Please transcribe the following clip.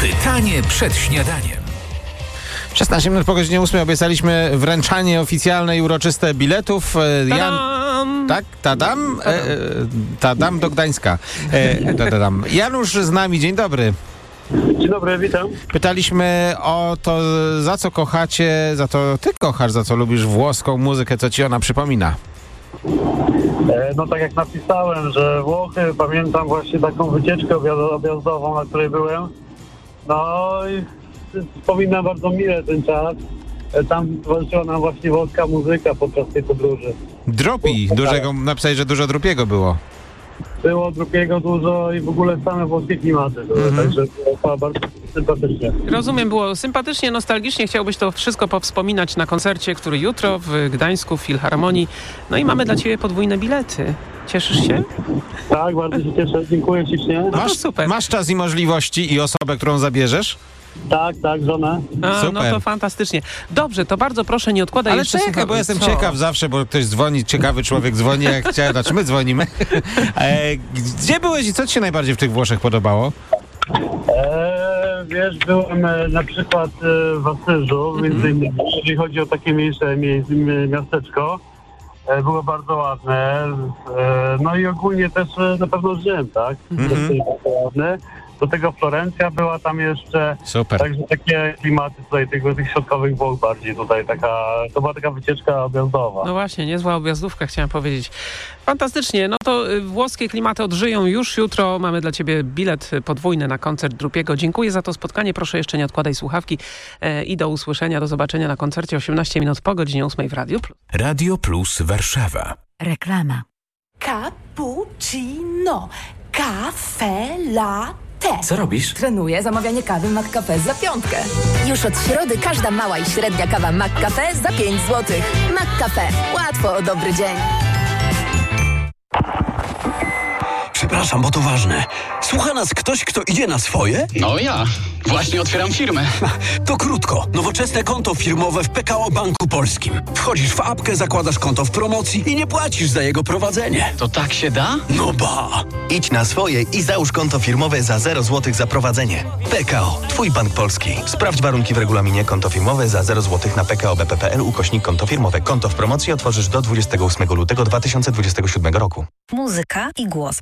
Pytanie przed śniadaniem. 16 minut po godzinie 8 obiecaliśmy wręczanie oficjalne i uroczyste biletów. Tak? Tadam? Tadam do Gdańska. Tadam. Janusz z nami, dzień dobry. Dzień dobry, witam. Pytaliśmy o to, za co kochacie, za to ty kochasz, za co lubisz włoską muzykę, co ci ona przypomina. No tak jak napisałem, że Włochy, pamiętam właśnie taką wycieczkę objazdową, na której byłem. No i wspominam bardzo mile ten czas. Tam towarzyszyła nam właśnie włoska muzyka podczas tej podróży. Dropi, dużego, napisałeś, że dużo dropiego było. Było drugiego dużo i w ogóle same włoskie klimaty były, także było bardzo sympatycznie. Rozumiem, było sympatycznie, nostalgicznie. Chciałbyś to wszystko powspominać na koncercie, który jutro w Gdańsku w Filharmonii. No i mamy dla ciebie podwójne bilety. Cieszysz się? Tak, bardzo się cieszę. Dziękuję ślicznie. No to super. Masz czas i możliwości i osobę, którą zabierzesz? Tak, żonę. No to fantastycznie. Dobrze, to bardzo proszę, nie odkładaj Ale jeszcze. czekaj, bo jestem ciekaw zawsze, bo ktoś dzwoni, ciekawy człowiek dzwoni, jak chciał, znaczy my dzwonimy. Gdzie byłeś i co ci się najbardziej w tych Włoszech podobało? Wiesz, byłem na przykład w Asyżu, między innymi, jeżeli chodzi o takie mniejsze miasteczko. Było bardzo ładne. No i ogólnie też na pewno Rzym, tak? Też bardzo ładne. Do tego Florencja była tam jeszcze. Super. Także takie klimaty tutaj tych środkowych Włoch bardziej tutaj to była taka wycieczka objazdowa. No właśnie, niezła objazdówka, chciałem powiedzieć. Fantastycznie, no to włoskie klimaty odżyją już jutro. Mamy dla ciebie bilet podwójny na koncert Drupiego. Dziękuję za to spotkanie. Proszę jeszcze nie odkładaj słuchawki i do usłyszenia, do zobaczenia na koncercie 18 minut po godzinie 8 w Radiu Plus. Radio Plus Warszawa. Reklama. Cappuccino. Cafe latte. Co robisz? Trenuję zamawianie kawy McCafe za 5. Już od środy każda mała i średnia kawa McCafe za 5 zł. McCafe. Łatwo o dobry dzień. Przepraszam, bo to ważne. Słucha nas ktoś, kto idzie na swoje? No ja. Właśnie otwieram firmę. To krótko. Nowoczesne konto firmowe w PKO Banku Polskim. Wchodzisz w apkę, zakładasz konto w promocji i nie płacisz za jego prowadzenie. To tak się da? No ba! Idź na swoje i załóż konto firmowe za 0 zł za prowadzenie. PKO. Twój bank polski. Sprawdź warunki w regulaminie. Konto firmowe za 0 zł na pko.bp.pl/konto firmowe. Konto w promocji otworzysz do 28 lutego 2027 roku. Muzyka i głos.